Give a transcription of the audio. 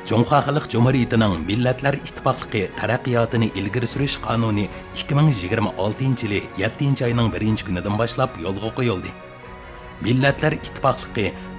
Жоңхо Халық Жумһурiyetining Millatlar Ittifoqligi taraqqiyotini ilgari surish qonuni 2026-yili 7-oyning 1-kunidan boshlab yo'lga qo'yildi. Millatlar Ittifoqligi